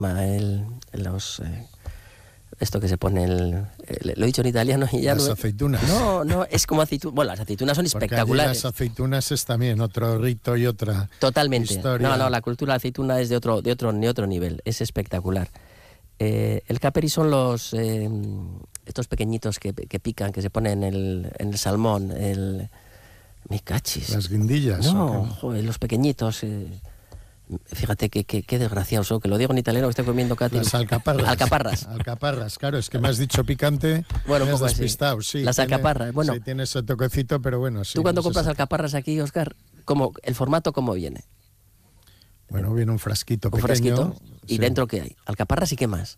Esto que se pone lo he dicho en italiano y ya las aceitunas. No, es como aceitunas. Bueno, las aceitunas son espectaculares. Las aceitunas es también otro rito y otra totalmente historia. No, la cultura de la aceituna es de otro nivel, es espectacular. El caperi son estos pequeñitos que pican, que se ponen en el salmón, me cachis. Las guindillas. No, joder, los pequeñitos. Fíjate qué desgraciado soy, que lo digo en italiano, que estoy comiendo Katy. Las alcaparras. Alcaparras, claro, es que me has dicho picante, bueno, me has despistado. Sí, las alcaparras, bueno. Sí, tiene ese toquecito, pero bueno, sí. ¿Tú cuando compras alcaparras aquí, Óscar, el formato cómo viene? Bueno, viene un frasquito pequeño. Un frasquito, ¿y dentro qué hay? Alcaparras y qué más.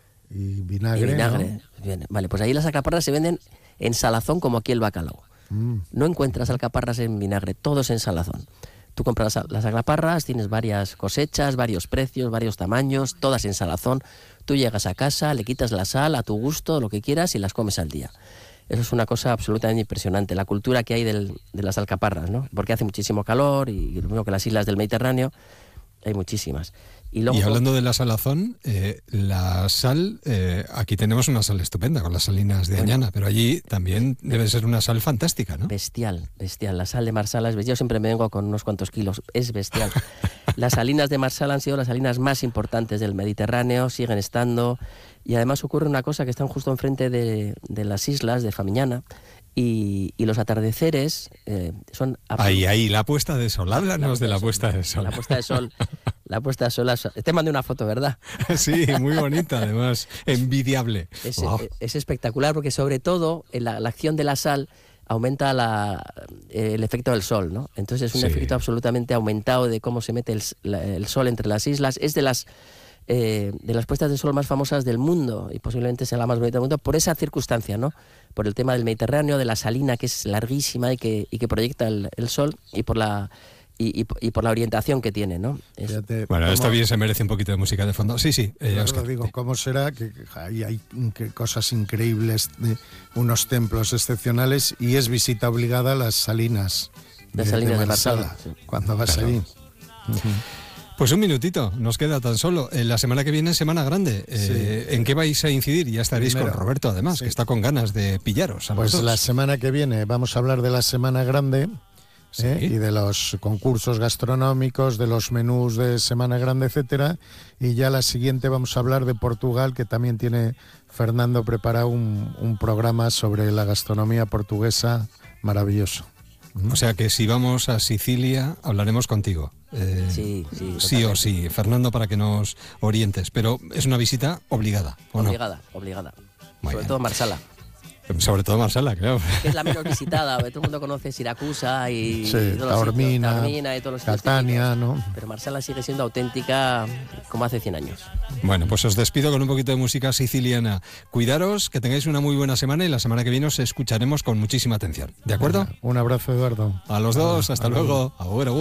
Y vinagre, ¿no? Bien, vale, pues ahí las alcaparras se venden en salazón como aquí el bacalao. No encuentras alcaparras en vinagre, todo es en salazón. Tú compras las alcaparras, tienes varias cosechas, varios precios, varios tamaños, todas en salazón. Tú llegas a casa, le quitas la sal a tu gusto, lo que quieras, y las comes al día. Eso es una cosa absolutamente impresionante, la cultura que hay de las alcaparras, ¿no? Porque hace muchísimo calor y lo mismo que las islas del Mediterráneo, hay muchísimas. Y hablando de la salazón, la sal, aquí tenemos una sal estupenda con las salinas de Añana, pero allí también debe ser una sal fantástica, ¿no? Bestial. La sal de Marsala es bestial. Yo siempre me vengo con unos cuantos kilos, es bestial. Las salinas de Marsala han sido las salinas más importantes del Mediterráneo, siguen estando, y además ocurre una cosa, que están justo enfrente de las islas de Famiñana, y los atardeceres son... Ahí, la puesta de sol, háblanos de la puesta de sol. La puesta de sol, te mandé una foto, ¿verdad? Sí, muy bonita, además, envidiable. Es espectacular porque sobre todo la acción de la sal aumenta el efecto del sol, ¿no? Entonces es un efecto absolutamente aumentado de cómo se mete el sol entre las islas. Es de las puestas de sol más famosas del mundo y posiblemente sea la más bonita del mundo por esa circunstancia, ¿no? Por el tema del Mediterráneo, de la salina que es larguísima y que proyecta el sol y por la orientación que tiene, ¿no? Bueno, esto bien se merece un poquito de música de fondo. Sí, Oscar. Digo, ¿cómo será que hay cosas increíbles, unos templos excepcionales y es visita obligada a las salinas de Marsala, sí. Cuando vas ahí? Pues un minutito, nos queda tan solo. La semana que viene es Semana Grande. ¿En qué vais a incidir? Ya estaréis con Roberto, además, que está con ganas de pillaros. Pues la semana que viene vamos a hablar de la Semana Grande. Y de los concursos gastronómicos, de los menús de Semana Grande, etcétera, y ya la siguiente vamos a hablar de Portugal, que también tiene Fernando preparado un programa sobre la gastronomía portuguesa maravilloso. O sea que si vamos a Sicilia hablaremos contigo. Sí o sí, Fernando, para que nos orientes, pero es una visita obligada, ¿o no? Obligada. Sobre todo Marsala. Sobre todo Marsala, claro. Que es la menos visitada, todo el mundo conoce Siracusa y Taormina y todos los Catania, ¿no? Pero Marsala sigue siendo auténtica como hace 100 años. Bueno, pues os despido con un poquito de música siciliana. Cuidaros, que tengáis una muy buena semana y la semana que viene os escucharemos con muchísima atención. ¿De acuerdo? Un abrazo, Eduardo. A los dos, hasta luego.